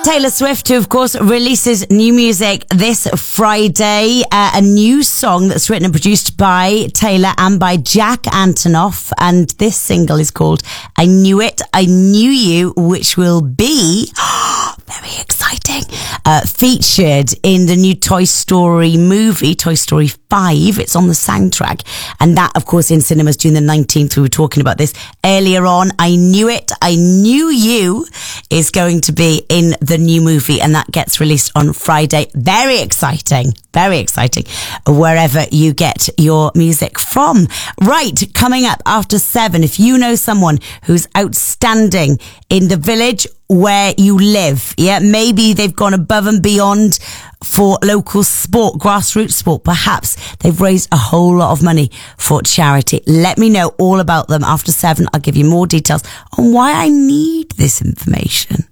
Taylor Swift, who of course releases new music this Friday, a new song that's written and produced by Taylor and by Jack Antonoff, and this single is called I Knew It, I Knew You, which will be very exciting, featured in the new Toy Story movie, Toy Story 5. It's on the soundtrack, and that of course in cinemas June the 19th. We were talking about this earlier on. I Knew It, I Knew You is going to be in the new movie, and that gets released on Friday. Very exciting, wherever you get your music from. Right, coming up after 7, if you know someone who's outstanding in the village where you live, maybe they've gone above and beyond for local sport, grassroots sport, perhaps they've raised a whole lot of money for charity, let me know all about them after 7. I'll give you more details on why I need this information.